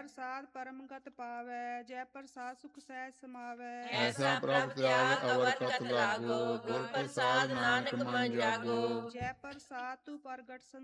ਪ੍ਰਸਾਦ ਪਰਮਗਤ ਪਾਵੈ, ਜੈ ਪ੍ਰਸਾਦ ਸੁਖ ਸਹਿਜ ਸਮਾਵੈ। ਐਸਾ ਪ੍ਰਭ ਤਿਆਗ ਅਵਰ ਕਤ ਲਾਗੋ, ਗੁਰ ਪ੍ਰਸਾਦ ਨਾਨਕ ਮਨ ਜਾਗੋ। ਜੈ ਪ੍ਰਸਾਦ ਤੂੰ ਪ੍ਰਗਟ